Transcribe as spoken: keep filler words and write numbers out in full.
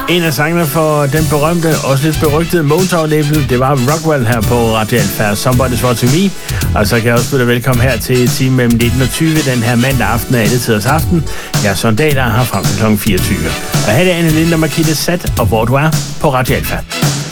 En af sangene for den berømte, også lidt berygtede Motown-label, det var Rockwell her på Radio Alfa, Somebody's Watching Me. Og så kan jeg også byde dig velkommen her til time mellem nitten og tyve den her mandag aften af alle tiders aften. Jeg er Sondaler her frem til klokken fireogtyve. Og her er Anne Linde og Markette Sat, og hvor du er på Radio Alfa.